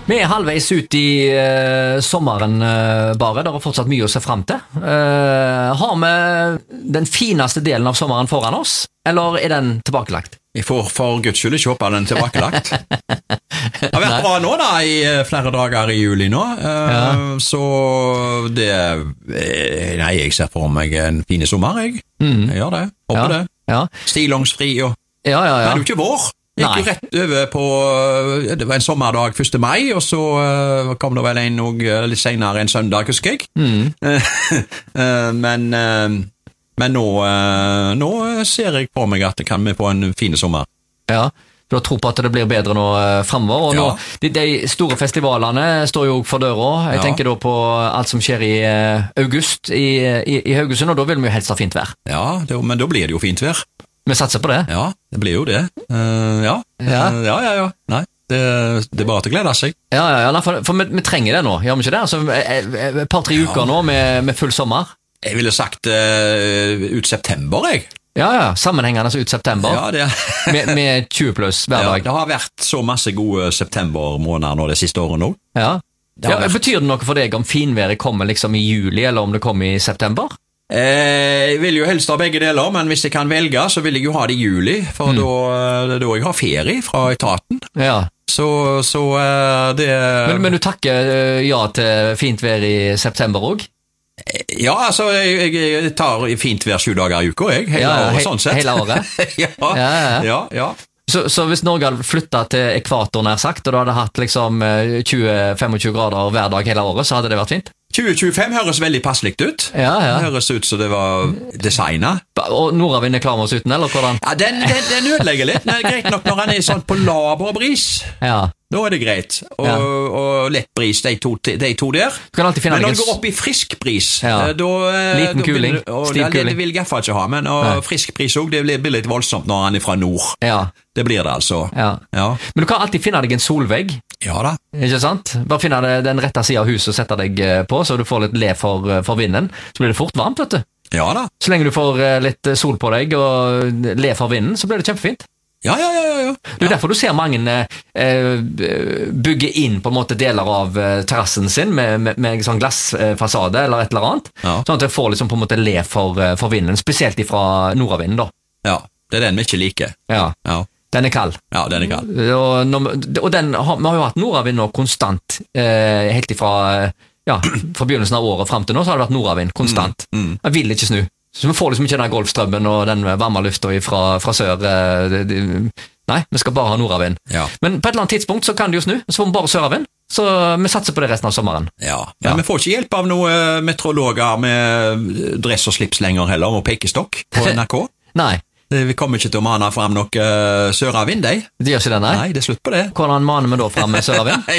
Vi halvveis ut i sommeren bare, det har fortsatt mye å se frem til. Har vi den fineste delen av sommeren foran oss, eller er den tilbakelagt? Vi får for Guds skyld ikke håpe den tilbakelagt. Det har vært bra nå da, i flere dager i juli nå, så det, nei, jeg ser for meg en fin sommer, jeg. Jeg gjør det, håper det. Ja. Stilongsfri og... Det er jo ikke vår. Gikk jo rett over på, det var en sommerdag 1. mai, og så kom det vel en litt senere en søndag, husker jeg. Men nå ser jeg på meg at det kan vi få en fin sommer. Ja, du har tro på at det blir bedre nå fremover, og nå, de store festivalene står jo for døra. Jeg tenker da på alt som skjer i august i Haugesund, og da vil vi jo helst ha fint vær. Ja, men da blir det jo fint vær. Vi satser på det. Ja, det blir jo det. Ja. Nei, det er bare til å glede seg. Ja, for vi trenger det nå, gjør vi ikke det? Altså, et par-tre uker nå med full sommer. Jeg ville sagt ut september, jeg. Ja, sammenhengende ut september. Ja, det med 20 pluss hver dag. Ja, det har vært så masse gode septembermåneder nå det siste året nå. Ja. Betyr det noe for deg om finværet kommer liksom i juli, eller om det kommer i september? Jeg vil jo helst ha begge deler, men hvis jeg kan velge, så vil jeg jo ha det i juli, for da jeg har ferie fra etaten. Ja. Så det... Men du takker ja til fint vær i september også? Ja, altså, jeg tar fint vær 7 dager i uka, jeg. Hele året, sånn sett. Hele året? Ja. Så hvis Norge hadde flyttet til ekvator nær sagt, og du hadde hatt liksom 20-25 grader hver dag hele året, så hadde det vært fint? 2025 høres veldig passelikt ut. Ja. Det høres ut som det var designet. Og nordavind klar med oss uten, eller hvordan? Ja, den ødelegger litt. Det er greit nok når han er sånn på laber bris. Ja. Da er det greit. Og lett bris, de to der. Du kan alltid finne men når det går opp i frisk bris, liten kuling, stiv kuling. Det vil jeg i hvert fall ikke ha, men frisk bris også, det blir litt voldsomt når han er fra nord. Ja. Det blir det altså. Ja. Men du kan alltid finne deg en solvegg. Ja da. Ikke sant? Bare finne den rette siden av huset og sette deg på, så du får litt le for vinden. Så blir det fort varmt, vet du. Ja da. Så lenge du får litt sol på deg og le for vinden, så blir det kjempefint. Ja. Det er derfor du ser mange bygge inn på en måte deler av terrassen sin med sånn glassfasade eller et eller annet, sånn at det får liksom på en måte le for vinden, spesielt fra nordavinden da. Ja, det er den vi ikke liker. Ja. Den er kald. Ja, den er kald. Og vi har jo hatt nordavind nå konstant, helt fra begynnelsen av året frem til nå, så har det vært nordavind konstant. Jeg vil ikke snu. Så vi får liksom ikke den golfstrømmen og den varme lufta fra sør. Nei, vi skal bare ha nordavind. Ja. Men på et eller annet tidspunkt så kan det jo snu, så får vi bare søravind. Så vi satser på det resten av sommeren. Ja. Men vi får ikke hjelp av noen meteorologer med dress og slips lenger heller, og pekestokk på NRK. Nei. Vi kommer ikke til å mane frem noe søravind, de. Det gjør ikke det, nei? Nei, det er slutt på det. Hvordan maner vi da frem med søravind?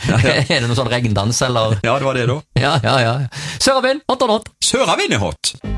Er det noen sånn regndans, eller? Ja, det var det da. Ja. Søravind, hot or not? Søravind er hot.